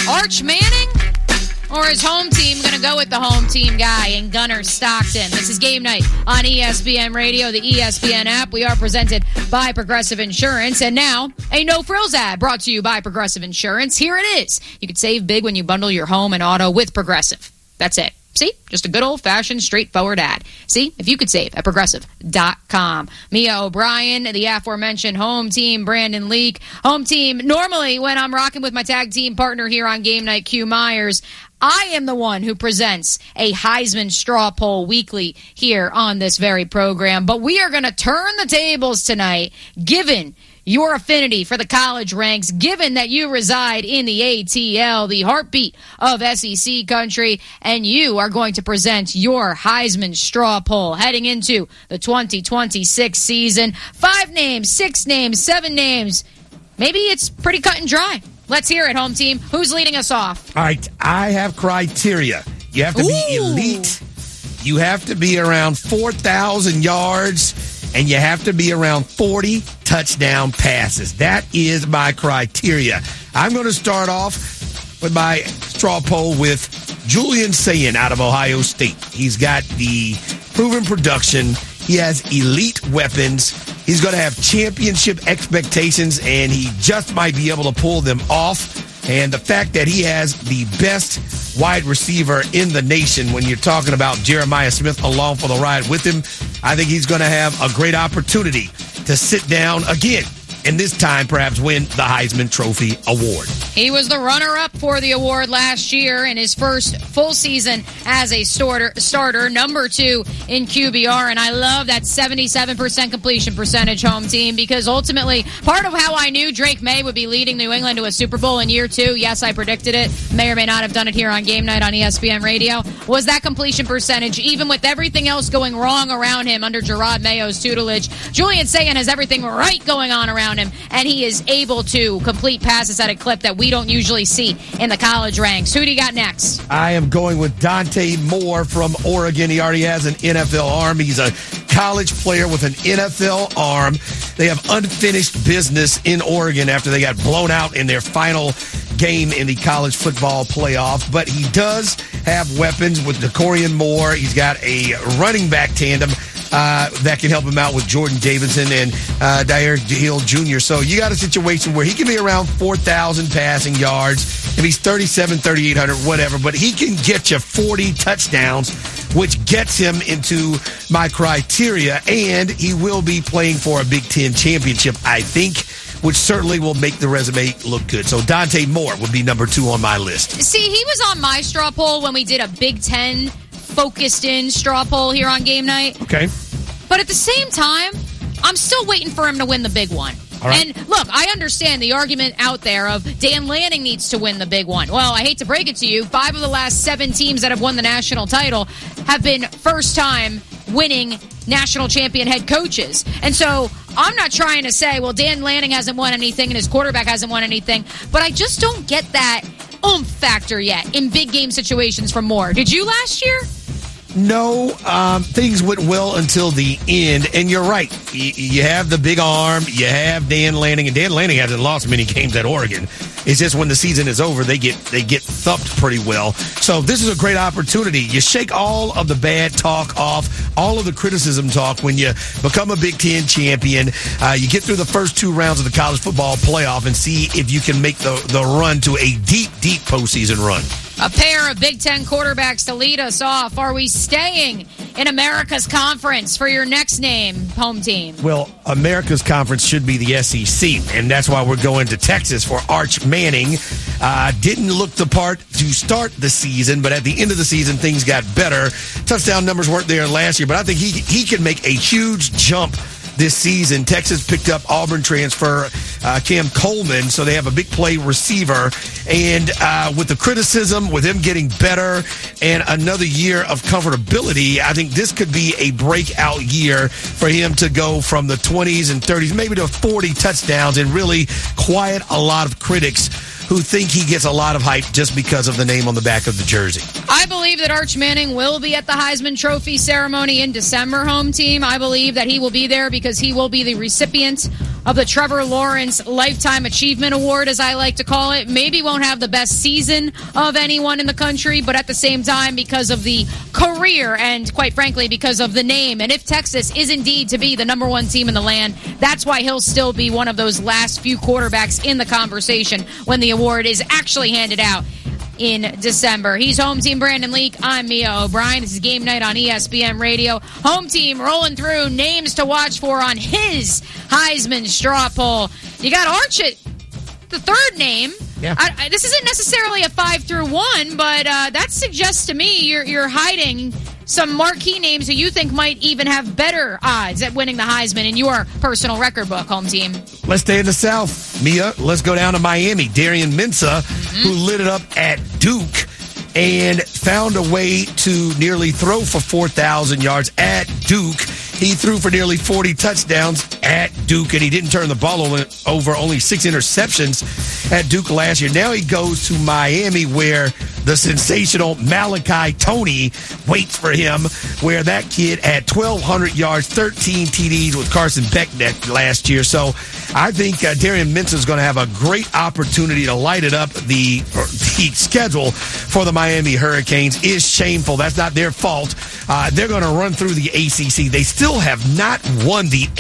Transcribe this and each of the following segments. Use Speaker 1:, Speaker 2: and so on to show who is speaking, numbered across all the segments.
Speaker 1: Arch Manning? Or is home team going to go with the home team guy in Gunnar Stockton? This is Game Night on ESPN Radio, the ESPN app. We are presented by Progressive Insurance. And now, a no-frills ad brought to you by Progressive Insurance. Here it is. You can save big when you bundle your home and auto with Progressive. That's it. See? Just a good old-fashioned, straightforward ad. See? If you could save at Progressive.com. Mia O'Brien, the aforementioned home team, Brandon Leak. Home team, normally when I'm rocking with my tag team partner here on Game Night, Q Myers, I am the one who presents a Heisman Straw Poll weekly here on this very program. But we are going to turn the tables tonight, given your affinity for the college ranks, given that you reside in the ATL, the heartbeat of SEC country, and you are going to present your Heisman Straw Poll heading into the 2026 season. 5 names, 6 names, 7 names. Maybe it's pretty cut and dry. Let's hear it, home team. Who's leading us off?
Speaker 2: All right, I have criteria. You have to be elite. You have to be around 4,000 yards. And you have to be around 40 touchdown passes. That is my criteria. I'm going to start off with my straw poll with Julian Sayin out of Ohio State. He's got the proven production. He has elite weapons. He's going to have championship expectations, and he just might be able to pull them off. And the fact that he has the best wide receiver in the nation when you're talking about Jeremiah Smith along for the ride with him, I think he's going to have a great opportunity to sit down again and this time perhaps win the Heisman Trophy Award.
Speaker 1: He was the runner-up for the award last year in his first full season as a starter, number 2 in QBR, and I love that 77% completion percentage, home team, because ultimately part of how I knew Drake May would be leading New England to a Super Bowl in year 2, yes, I predicted it, may or may not have done it here on Game Night on ESPN Radio, was that completion percentage, even with everything else going wrong around him under Gerard Mayo's tutelage. Julian Sayin has everything right going on around him, and he is able to complete passes at a clip that we don't usually see in the college ranks. Who do you got next?
Speaker 2: I am going with Dante Moore from Oregon. He already has an NFL arm. He's a college player with an NFL arm. They have unfinished business in Oregon after they got blown out in their final game in the college football playoff. But he does have weapons with DeCorian Moore. He's got a running back tandem that can help him out with Jordan Davidson and Dyer Hill Jr. So you got a situation where he can be around 4,000 passing yards. If he's 3,700, 3,800, whatever, but he can get you 40 touchdowns, which gets him into my criteria, and he will be playing for a Big Ten championship, I think, which certainly will make the resume look good. So Dante Moore would be number 2 on my list.
Speaker 1: See, he was on my straw poll when we did a Big Ten focused in straw poll here on Game Night.
Speaker 2: Okay.
Speaker 1: But at the same time, I'm still waiting for him to win the big one.
Speaker 2: All right.
Speaker 1: And look, I understand the argument out there of Dan Lanning needs to win the big one. Well, I hate to break it to you, 5 of the last 7 teams that have won the national title have been first-time winning national champion head coaches. And so I'm not trying to say, well, Dan Lanning hasn't won anything and his quarterback hasn't won anything, but I just don't get that oomph factor yet in big game situations from Moore. Did you last year?
Speaker 2: No, things went well until the end, and you're right. You have the big arm, you have Dan Lanning, and Dan Lanning hasn't lost many games at Oregon. It's just when the season is over, they get thumped pretty well. So this is a great opportunity. You shake all of the bad talk off, all of the criticism talk when you become a Big Ten champion. You get through the first 2 rounds of the college football playoff and see if you can make the run to a deep, deep postseason run.
Speaker 1: A pair of Big Ten quarterbacks to lead us off. Are we staying in America's Conference for your next name, home team?
Speaker 2: Well, America's Conference should be the SEC, and that's why we're going to Texas for Arch Manning. Didn't look the part to start the season, but at the end of the season, things got better. Touchdown numbers weren't there last year, but I think he can make a huge jump this season. Texas picked up Auburn transfer Cam Coleman, so they have a big play receiver. And with the criticism, with him getting better and another year of comfortability, I think this could be a breakout year for him to go from the 20s and 30s, maybe to 40 touchdowns and really quiet a lot of critics who think he gets a lot of hype just because of the name on the back of the jersey.
Speaker 1: I believe that Arch Manning will be at the Heisman Trophy ceremony in December, home team. I believe that he will be there because he will be the recipient of the Trevor Lawrence Lifetime Achievement Award, as I like to call it. Maybe won't have the best season of anyone in the country, but at the same time, because of the career and, quite frankly, because of the name. And if Texas is indeed to be the number one team in the land, that's why he'll still be one of those last few quarterbacks in the conversation when the award is actually handed out in December. He's Home Team Brandon Leak. I'm Mia O'Brien. This is Game Night on ESPN Radio. Home Team rolling through names to watch for on his Heisman straw poll. You got Archit, the third name.
Speaker 2: Yeah.
Speaker 1: This isn't necessarily a 5 through 1, but that suggests to me you're hiding some marquee names who you think might even have better odds at winning the Heisman in your personal record book, Home Team.
Speaker 2: Let's stay in the South, Mia. Let's go down to Miami. Darian Mensah, who lit it up at Duke and found a way to nearly throw for 4,000 yards at Duke. He threw for nearly 40 touchdowns at Duke, and he didn't turn the ball over, only 6 interceptions at Duke last year. Now he goes to Miami, where the sensational Malachi Toney waits for him, where that kid had 1,200 yards, 13 TDs with Carson Beckett last year. So I think Darian Mensah is going to have a great opportunity to light it up. The schedule for the Miami Hurricanes is shameful. That's not their fault. They're going to run through the ACC. They still have not won the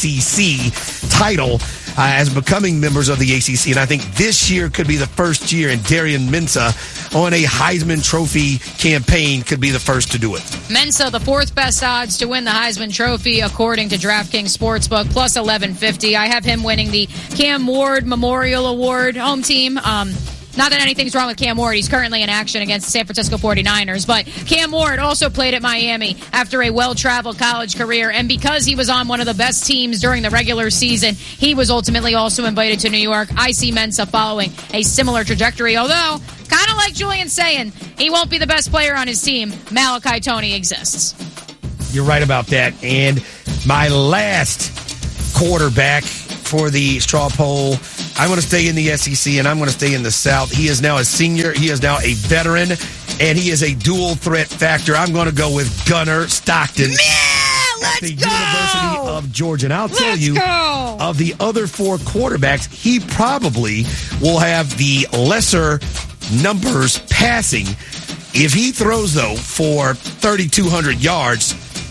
Speaker 2: ACC title as becoming members of the ACC. And I think this year could be the first year, and Darian Mensah on a Heisman Trophy campaign could be the first to do it.
Speaker 1: Mensah, the fourth best odds to win the Heisman Trophy, according to DraftKings Sportsbook, plus 1150. I have him winning the Cam Ward Memorial Award. Home Team. Not that anything's wrong with Cam Ward. He's currently in action against the San Francisco 49ers. But Cam Ward also played at Miami after a well-traveled college career. And because he was on one of the best teams during the regular season, he was ultimately also invited to New York. I see Mensah following a similar trajectory. Although, kind of like Julian's saying, he won't be the best player on his team. Malachi Toney exists.
Speaker 2: You're right about that. And my last quarterback for the straw poll, I'm going to stay in the SEC, and I'm going to stay in the South. He is now a senior. He is now a veteran, and he is a dual threat factor. I'm going to go with Gunnar Stockton.
Speaker 1: Let's
Speaker 2: at the
Speaker 1: go!
Speaker 2: University of Georgia. And I'll tell you, of the other 4 quarterbacks, he probably will have the lesser numbers passing. If he throws, though, for 3,200 yards,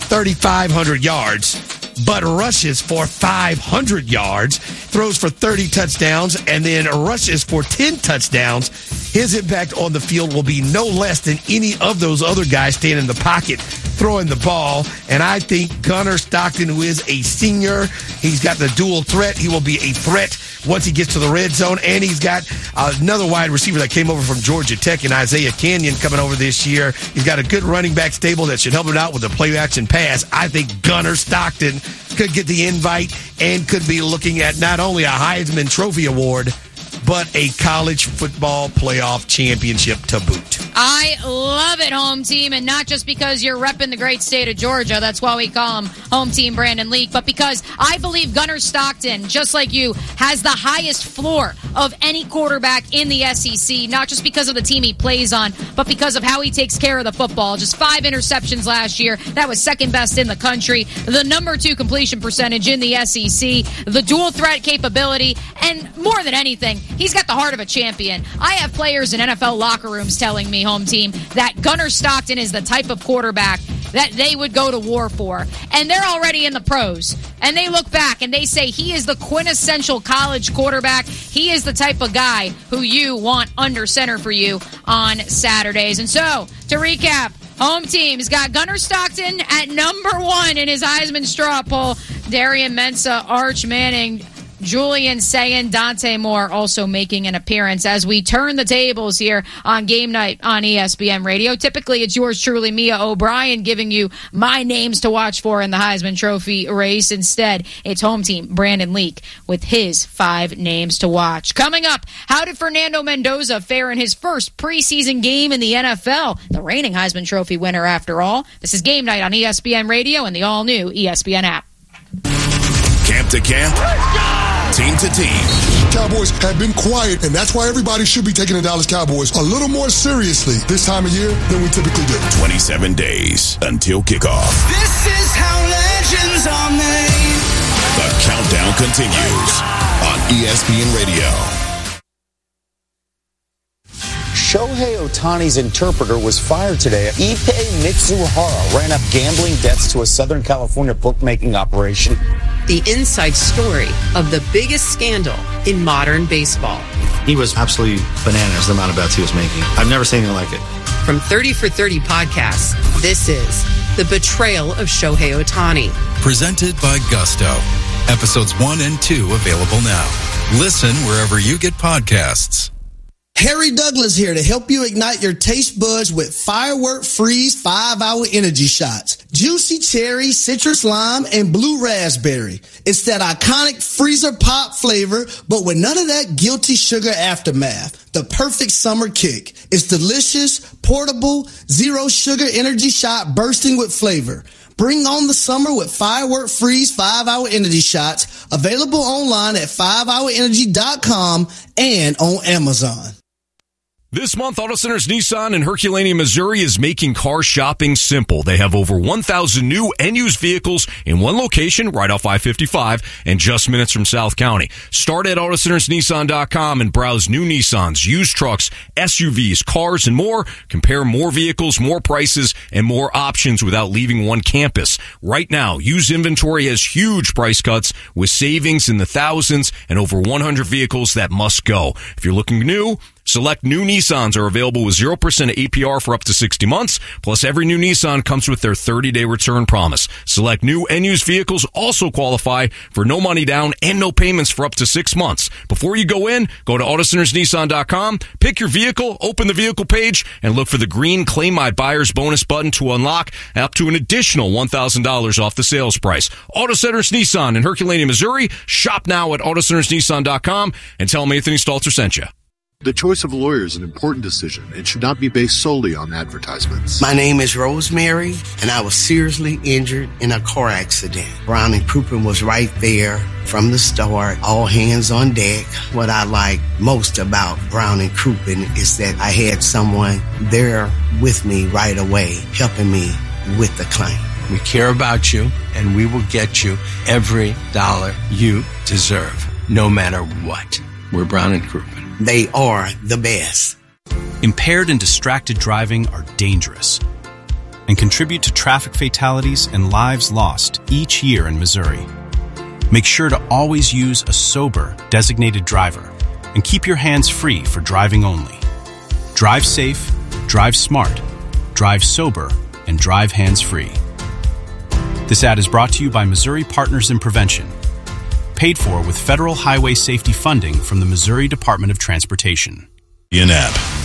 Speaker 2: 3,500 yards, but rushes for 500 yards, throws for 30 touchdowns, and then rushes for 10 touchdowns, his impact on the field will be no less than any of those other guys standing in the pocket throwing the ball. And I think Gunnar Stockton, who is a senior, he's got the dual threat. He will be a threat once he gets to the red zone. And he's got another wide receiver that came over from Georgia Tech in Isaiah Canyon coming over this year. He's got a good running back stable that should help him out with the play-action pass. I think Gunnar Stockton could get the invite and could be looking at not only a Heisman Trophy award, but a college football playoff championship to boot.
Speaker 1: I love it, Home Team, and not just because you're repping the great state of Georgia. That's why we call him Home Team Brandon Leak, but because I believe Gunnar Stockton, just like you, has the highest floor of any quarterback in the SEC, not just because of the team he plays on, but because of how he takes care of the football. Just 5 interceptions last year. That was second best in the country. The number 2 completion percentage in the SEC. The dual threat capability, and more than anything, he's got the heart of a champion. I have players in NFL locker rooms telling me, Home Team, that Gunnar Stockton is the type of quarterback that they would go to war for. And they're already in the pros. And they look back and they say he is the quintessential college quarterback. He is the type of guy who you want under center for you on Saturdays. And so, to recap, Home Team has got Gunnar Stockton at number 1 in his Heisman straw poll. Darian Mensah, Arch Manning, Julian Sayin, Dante Moore also making an appearance as we turn the tables here on Game Night on ESPN Radio. Typically, it's yours truly, Mia O'Brien, giving you my names to watch for in the Heisman Trophy race. Instead, it's Home Team Brandon Leak with his 5 names to watch. Coming up, how did Fernando Mendoza fare in his first preseason game in the NFL? The reigning Heisman Trophy winner, after all. This is Game Night on ESPN Radio and the all-new ESPN app.
Speaker 3: Camp to camp. Let's go! Team to team.
Speaker 4: Cowboys have been quiet, and that's why everybody should be taking the Dallas Cowboys a little more seriously this time of year than we typically do.
Speaker 3: 27 days until kickoff.
Speaker 5: This is how legends are made.
Speaker 3: The countdown continues on ESPN Radio.
Speaker 5: Shohei Ohtani's interpreter was fired today. Ippei Mitsuhara ran up gambling debts to a Southern California bookmaking operation.
Speaker 6: The inside story of the biggest scandal in modern baseball.
Speaker 7: He was absolutely bananas, the amount of bets he was making. I've never seen anything like it.
Speaker 6: From 30 for 30 podcasts, this is The Betrayal of Shohei Ohtani.
Speaker 8: Presented by Gusto. Episodes 1 and 2 available now. Listen wherever you get podcasts.
Speaker 9: Harry Douglas here to help you ignite your taste buds with Firework Freeze 5-Hour Energy Shots. Juicy cherry, citrus lime, and blue raspberry. It's that iconic freezer pop flavor, but with none of that guilty sugar aftermath. The perfect summer kick. It's delicious, portable, zero sugar energy shot bursting with flavor. Bring on the summer with Firework Freeze 5-Hour Energy Shots. Available online at 5hourenergy.com and on Amazon.
Speaker 10: This month, Auto Centers Nissan in Herculaneum, Missouri is making car shopping simple. They have over 1,000 new and used vehicles in one location right off I-55 and just minutes from South County. Start at AutoCentersNissan.com and browse new Nissans, used trucks, SUVs, cars, and more. Compare more vehicles, more prices, and more options without leaving one campus. Right now, used inventory has huge price cuts with savings in the thousands and over 100 vehicles that must go. If you're looking new, select new Nissans are available with 0% APR for up to 60 months. Plus, every new Nissan comes with their 30-day return promise. Select new and used vehicles also qualify for no money down and no payments for up to 6 months. Before you go in, go to AutoCentersNissan.com, pick your vehicle, open the vehicle page, and look for the green Claim My Buyer's Bonus button to unlock up to an additional $1,000 off the sales price. Auto Centers Nissan in Herculaneum, Missouri. Shop now at AutoCentersNissan.com and tell them Anthony Stalter sent you.
Speaker 11: The choice of a lawyer is an important decision and should not be based solely on advertisements.
Speaker 12: My name is Rosemary, and I was seriously injured in a car accident. Brown & Crouppen was right there from the start, all hands on deck. What I like most about Brown & Crouppen is that I had someone there with me right away, helping me with the claim.
Speaker 13: We care about you, and we will get you every dollar you deserve, no matter what. We're Brown & Crouppen.
Speaker 12: They are the best.
Speaker 14: Impaired and distracted driving are dangerous and contribute to traffic fatalities and lives lost each year in Missouri. Make sure to always use a sober, designated driver and keep your hands free for driving only. Drive safe, drive smart, drive sober, and drive hands-free. This ad is brought to you by Missouri Partners in Prevention. Paid for with federal highway safety funding from the Missouri Department of Transportation.
Speaker 3: App.